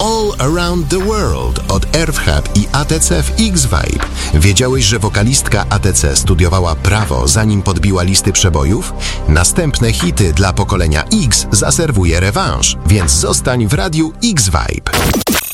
All Around the World od Earth Hub i ATC w X-Vibe. Wiedziałeś, że wokalistka ATC studiowała prawo, zanim podbiła listy przebojów? Następne hity dla pokolenia X zaserwuje rewanż, więc zostań w radiu X-Vibe.